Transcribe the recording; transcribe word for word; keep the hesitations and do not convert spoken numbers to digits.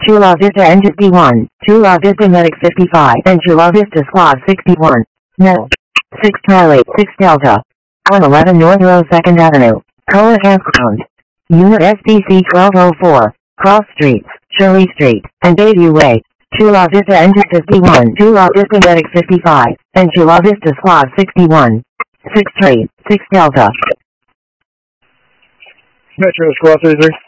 Chula Vista Engine D one, Chula Vista Medic fifty-five, and Chula Vista Squad sixty-one. No. six Charlie, six Delta. one eleven North Row second Avenue, Cola Campground. Unit S B C twelve oh four, Cross Streets, Shirley Street, and Bayview Way. Chula Vista Engine fifty-one, Chula Vista Medic fifty-five, and Chula Vista Squad sixty-one. six Charlie, six Delta. Metro Squad thirty-three.